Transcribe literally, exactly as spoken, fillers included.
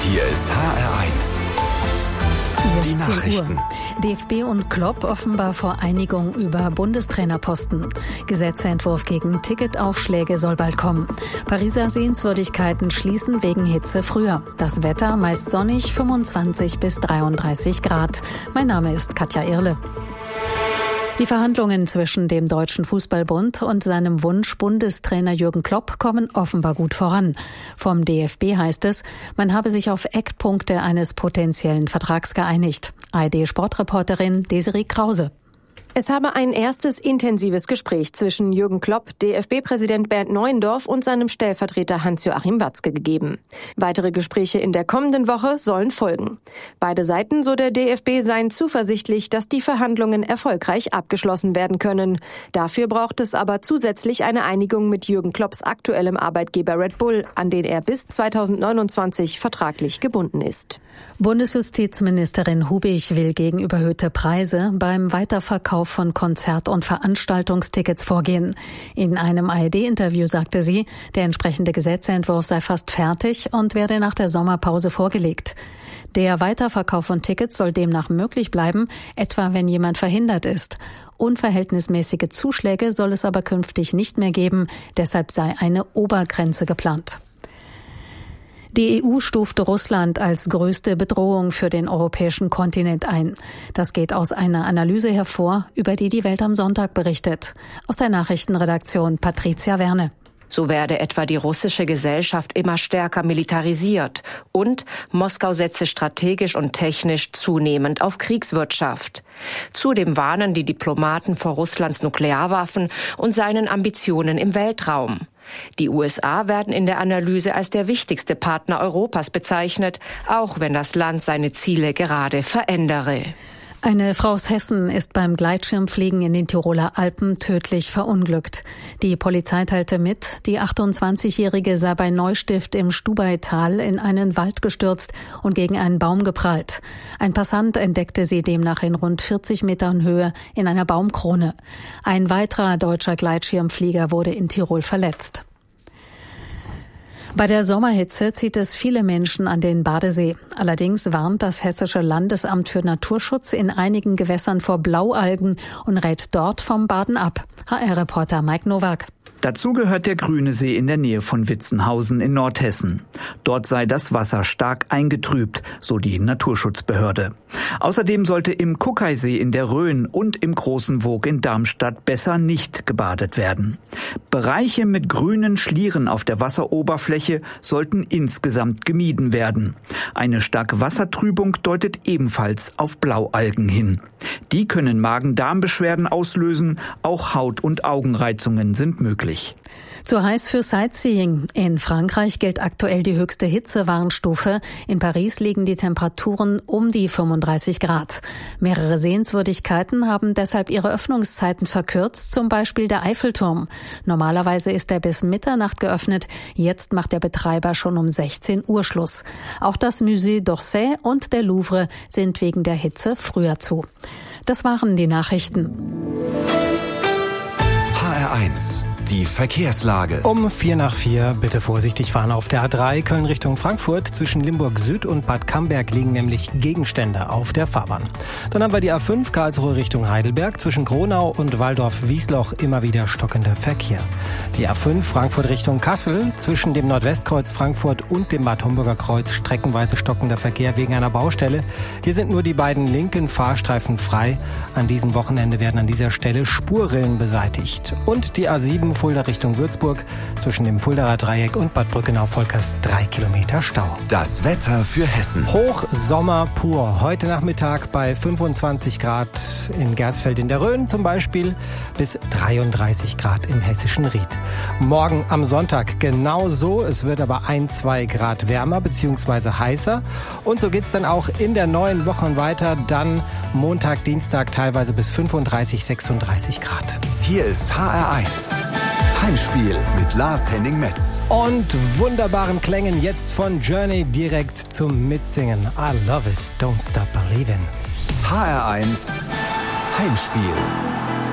Hier ist H R eins. Die Nachrichten. D F B und Klopp offenbar vor Einigung über Bundestrainerposten. Gesetzentwurf gegen Ticketaufschläge soll bald kommen. Pariser Sehenswürdigkeiten schließen wegen Hitze früher. Das Wetter meist sonnig, fünfundzwanzig bis dreiunddreißig Grad. Mein Name ist Katja Irle. Die Verhandlungen zwischen dem Deutschen Fußballbund und seinem Wunsch-Bundestrainer Jürgen Klopp kommen offenbar gut voran. Vom D F B heißt es, man habe sich auf Eckpunkte eines potenziellen Vertrags geeinigt. A R D-Sportreporterin Desiree Krause. Es habe ein erstes intensives Gespräch zwischen Jürgen Klopp, D F B-Präsident Bernd Neuendorf und seinem Stellvertreter Hans-Joachim Watzke gegeben. Weitere Gespräche in der kommenden Woche sollen folgen. Beide Seiten, so der D F B, seien zuversichtlich, dass die Verhandlungen erfolgreich abgeschlossen werden können. Dafür braucht es aber zusätzlich eine Einigung mit Jürgen Klopps aktuellem Arbeitgeber Red Bull, an den er bis zweitausendneunundzwanzig vertraglich gebunden ist. Bundesjustizministerin Hubig will gegen überhöhte Preise beim Weiterverkauf von Konzert- und Veranstaltungstickets vorgehen. In einem A R D-Interview sagte sie, der entsprechende Gesetzentwurf sei fast fertig und werde nach der Sommerpause vorgelegt. Der Weiterverkauf von Tickets soll demnach möglich bleiben, etwa wenn jemand verhindert ist. Unverhältnismäßige Zuschläge soll es aber künftig nicht mehr geben, deshalb sei eine Obergrenze geplant. Die E U stuft Russland als größte Bedrohung für den europäischen Kontinent ein. Das geht aus einer Analyse hervor, über die die Welt am Sonntag berichtet. Aus der Nachrichtenredaktion Patricia Werne. So werde etwa die russische Gesellschaft immer stärker militarisiert und Moskau setze strategisch und technisch zunehmend auf Kriegswirtschaft. Zudem warnen die Diplomaten vor Russlands Nuklearwaffen und seinen Ambitionen im Weltraum. Die U S A werden in der Analyse als der wichtigste Partner Europas bezeichnet, auch wenn das Land seine Ziele gerade verändere. Eine Frau aus Hessen ist beim Gleitschirmfliegen in den Tiroler Alpen tödlich verunglückt. Die Polizei teilte mit, die achtundzwanzigjährige sei bei Neustift im Stubaital in einen Wald gestürzt und gegen einen Baum geprallt. Ein Passant entdeckte sie demnach in rund vierzig Metern Höhe in einer Baumkrone. Ein weiterer deutscher Gleitschirmflieger wurde in Tirol verletzt. Bei der Sommerhitze zieht es viele Menschen an den Badesee. Allerdings warnt das Hessische Landesamt für Naturschutz in einigen Gewässern vor Blaualgen und rät dort vom Baden ab. H R-Reporter Mike Nowak. Dazu gehört der Grüne See in der Nähe von Witzenhausen in Nordhessen. Dort sei das Wasser stark eingetrübt, so die Naturschutzbehörde. Außerdem sollte im Kuckeisee in der Rhön und im Großen Woog in Darmstadt besser nicht gebadet werden. Bereiche mit grünen Schlieren auf der Wasseroberfläche sollten insgesamt gemieden werden. Eine starke Wassertrübung deutet ebenfalls auf Blaualgen hin. Die können Magen-Darm-Beschwerden auslösen, auch Haut- und Augenreizungen sind möglich. Zu heiß für Sightseeing. In Frankreich gilt aktuell die höchste Hitzewarnstufe. In Paris liegen die Temperaturen um die fünfunddreißig Grad. Mehrere Sehenswürdigkeiten haben deshalb ihre Öffnungszeiten verkürzt, zum Beispiel der Eiffelturm. Normalerweise ist er bis Mitternacht geöffnet. Jetzt macht der Betreiber schon um sechzehn Uhr Schluss. Auch das Musée d'Orsay und der Louvre sind wegen der Hitze früher zu. Das waren die Nachrichten. H R eins. Die Verkehrslage. Um vier nach vier, bitte vorsichtig fahren auf der A drei Köln Richtung Frankfurt. Zwischen Limburg Süd und Bad Camberg liegen nämlich Gegenstände auf der Fahrbahn. Dann haben wir die A fünf Karlsruhe Richtung Heidelberg. Zwischen Gronau und Waldorf-Wiesloch immer wieder stockender Verkehr. Die A fünf Frankfurt Richtung Kassel. Zwischen dem Nordwestkreuz Frankfurt und dem Bad Homburger Kreuz streckenweise stockender Verkehr wegen einer Baustelle. Hier sind nur die beiden linken Fahrstreifen frei. An diesem Wochenende werden an dieser Stelle Spurrillen beseitigt. Und die A sieben Fulda Richtung Würzburg. Zwischen dem Fuldaer Dreieck und Bad Brückenau-Volkers drei Kilometer Stau. Das Wetter für Hessen. Hochsommer pur. Heute Nachmittag bei fünfundzwanzig Grad in Gersfeld in der Rhön zum Beispiel bis dreiunddreißig Grad im hessischen Ried. Morgen am Sonntag genauso. Es wird aber ein, zwei Grad wärmer bzw. heißer. Und so geht's dann auch in der neuen Woche weiter. Dann Montag, Dienstag teilweise bis fünfunddreißig, sechsunddreißig Grad. Hier ist H R eins. Heimspiel mit Lars Henning Metz. Und wunderbaren Klängen jetzt von Journey direkt zum Mitsingen. I love it, don't stop believing. H R eins Heimspiel.